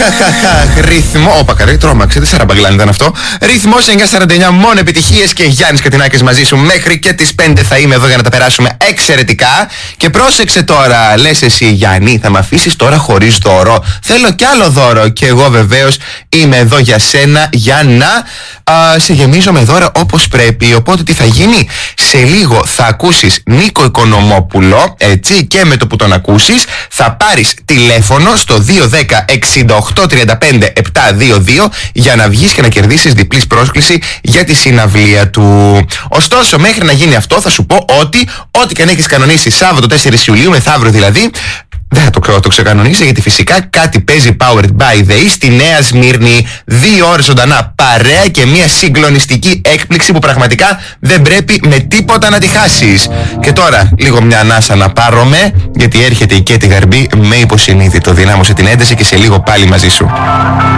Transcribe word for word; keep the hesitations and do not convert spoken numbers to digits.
Ρυθμό. Όπα, καλή, τρόμαξε. τέσσερα μπαγκλάν ήταν αυτό. Ρυθμός εννιά σαράντα εννιά, μόνο επιτυχίες και Γιάννης Κατινάκης μαζί σου. Μέχρι και τις πέντε θα είμαι εδώ για να τα περάσουμε εξαιρετικά. Και πρόσεξε τώρα, λες εσύ Γιάννη, θα με αφήσεις τώρα χωρίς δώρο? Θέλω κι άλλο δώρο. Και εγώ βεβαίως είμαι εδώ για σένα, για να α, σε γεμίζω με δώρα όπως πρέπει. Οπότε τι θα γίνει? Σε λίγο θα ακούσεις Νίκο Οικονομόπουλο, έτσι, και με το που τον ακούσεις θα πάρεις τηλέφωνο στο δύο δέκα εξήντα οκτώ τριάντα πέντε επτακόσια είκοσι δύο για να βγεις και να κερδίσεις διπλής πρόσκληση για τη συναυλία του. Ωστόσο, μέχρι να γίνει αυτό θα σου πω ότι ό,τι και αν έχεις κανονίσει Σάββατο τέσσερις Ιουλίου, μεθαύριο δηλαδή, δεν θα το, το ξεκανονίσει, γιατί φυσικά κάτι παίζει Powered by the E στη Νέα Σμύρνη. Δύο ώρες ζωντανά παρέα και μια συγκλονιστική έκπληξη που πραγματικά δεν πρέπει με τίποτα να τη χάσεις. Και τώρα λίγο μια ανάσα να πάρουμε, γιατί έρχεται η Κέτη Γαρμπή με υποσυνείδητο. Δυνάμωσε την ένταση και σε λίγο πάλι μαζί σου.